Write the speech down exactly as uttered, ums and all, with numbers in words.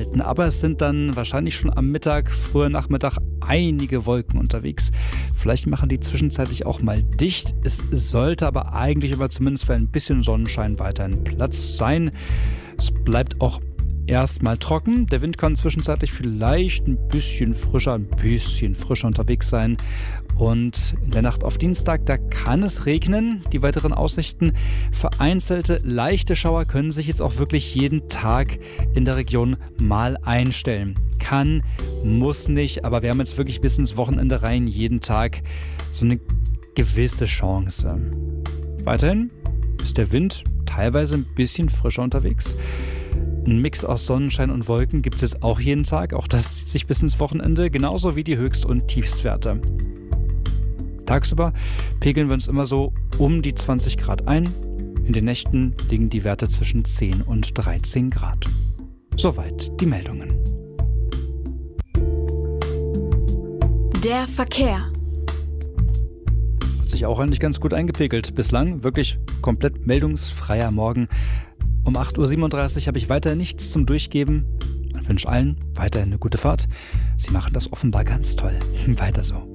halten. Aber es sind dann wahrscheinlich schon am Mittag, früher Nachmittag einige Wolken unterwegs. Vielleicht machen die zwischenzeitlich auch mal dicht. Es sollte aber eigentlich immer zumindest für ein bisschen Sonnenschein weiterhin Platz sein. Es bleibt auch erstmal trocken. Der Wind kann zwischenzeitlich vielleicht ein bisschen frischer, ein bisschen frischer unterwegs sein. Und in der Nacht auf Dienstag, da kann es regnen. Die weiteren Aussichten: vereinzelte leichte Schauer können sich jetzt auch wirklich jeden Tag in der Region mal einstellen. Kann, muss nicht, aber wir haben jetzt wirklich bis ins Wochenende rein jeden Tag so eine gewisse Chance. Weiterhin ist der Wind teilweise ein bisschen frischer unterwegs. Ein Mix aus Sonnenschein und Wolken gibt es auch jeden Tag. Auch das zieht sich bis ins Wochenende, genauso wie die Höchst- und Tiefstwerte. Tagsüber pegeln wir uns immer so um die zwanzig Grad ein. In den Nächten liegen die Werte zwischen zehn und dreizehn Grad. Soweit die Meldungen. Der Verkehr. Hat sich auch eigentlich ganz gut eingepegelt. Bislang wirklich komplett meldungsfreier Morgen. Um acht Uhr siebenunddreißig habe ich weiter nichts zum Durchgeben. Ich wünsche allen weiterhin eine gute Fahrt. Sie machen das offenbar ganz toll. Weiter so.